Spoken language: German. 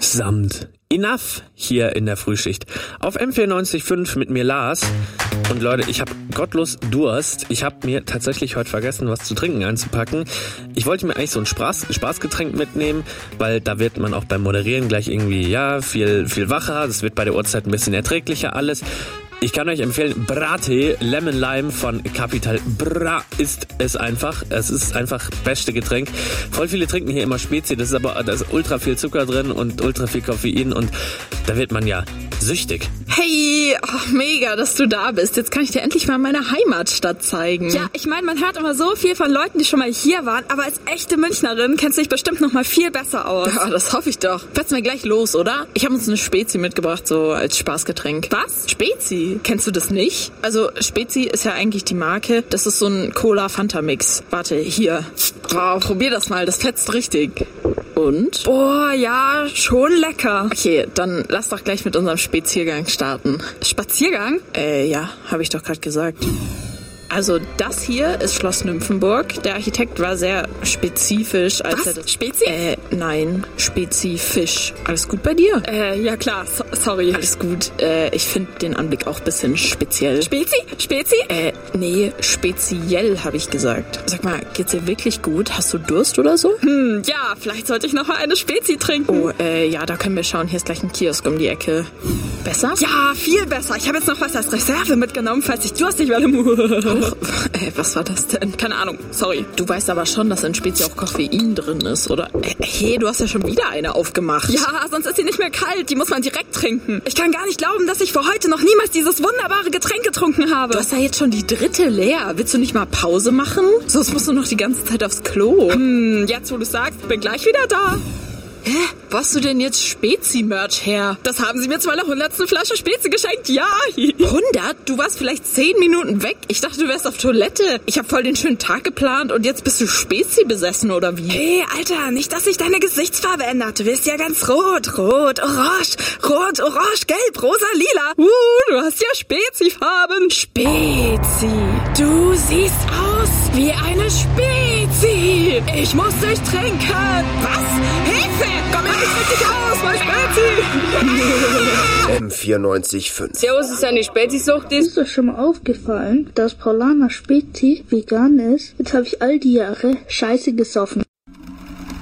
Insgesamt enough hier in der Frühschicht. Auf M94.5 mit mir Lars. Und Leute, ich habe gottlos Durst. Ich habe mir tatsächlich heute vergessen, was zu trinken einzupacken. Ich wollte mir eigentlich so ein Spaßgetränk mitnehmen, weil da wird man auch beim Moderieren gleich irgendwie, viel wacher. Das wird bei der Uhrzeit ein bisschen erträglicher alles. Ich kann euch empfehlen, Brattee Lemon Lime von Capital Bra ist es einfach. Es ist einfach beste Getränk. Voll viele trinken hier immer Spezi, da ist ultra viel Zucker drin und ultra viel Koffein und da wird man ja süchtig. Hey, mega, dass du da bist. Jetzt kann ich dir endlich mal meine Heimatstadt zeigen. Ja, ich meine, man hört immer so viel von Leuten, die schon mal hier waren, aber als echte Münchnerin kennst du dich bestimmt noch mal viel besser aus. Ja, das hoffe ich doch. Fetzen wir gleich los, oder? Ich habe uns eine Spezi mitgebracht, so als Spaßgetränk. Was? Spezi? Kennst du das nicht? Also Spezi ist ja eigentlich die Marke. Das ist so ein Cola-Fanta-Mix. Warte, hier. Wow, probier das mal, das fetzt richtig. Und? Boah, ja, schon lecker. Okay, dann lass doch gleich mit unserem Spaziergang starten. Spaziergang? Ja, habe ich doch gerade gesagt. Also das hier ist Schloss Nymphenburg. Der Architekt war sehr spezifisch. Als Was? Er das Spezi? Nein, spezifisch. Alles gut bei dir? Ja klar, sorry. Alles gut. Ich finde den Anblick auch ein bisschen speziell. Spezi? Spezi? Nee, speziell habe ich gesagt. Sag mal, geht's dir wirklich gut? Hast du Durst oder so? Ja, vielleicht sollte ich noch mal eine Spezi trinken. Oh, ja, da können wir schauen. Hier ist gleich ein Kiosk um die Ecke. Besser? Ja, viel besser. Ich habe jetzt noch was als Reserve mitgenommen, falls ich durstig werde. Was war das denn? Keine Ahnung, sorry. Du weißt aber schon, dass in Spezi auch Koffein drin ist, oder? Hey, du hast ja schon wieder eine aufgemacht. Ja, sonst ist sie nicht mehr kalt. Die muss man direkt trinken. Ich kann gar nicht glauben, dass ich für heute noch niemals dieses wunderbare Getränk getrunken habe. Du hast ja jetzt schon die 3. leer. Willst du nicht mal Pause machen? Sonst musst du noch die ganze Zeit aufs Klo. Jetzt, wo du sagst, bin gleich wieder da. Hä? Wo hast du denn jetzt Spezi-Merch her? Das haben sie mir zu meiner 100. Flasche Spezi geschenkt, ja. 100? Du warst vielleicht 10 Minuten weg. Ich dachte, du wärst auf Toilette. Ich habe voll den schönen Tag geplant und jetzt bist du Spezi besessen, oder wie? Hey, Alter, nicht, dass sich deine Gesichtsfarbe ändert. Du wirst ja ganz rot, orange, gelb, rosa, lila. Du hast ja Spezi-Farben. Spezi. Du siehst aus wie eine Spezi. Ich muss dich trinken. Was? Hilfe! Komm her, ich trink dich aus, mein Spezi! M94.5. Servus, ist ja eine Spezi-Sucht. Ist euch schon mal aufgefallen, dass Paulaner Spezi vegan ist? Jetzt habe ich all die Jahre Scheiße gesoffen.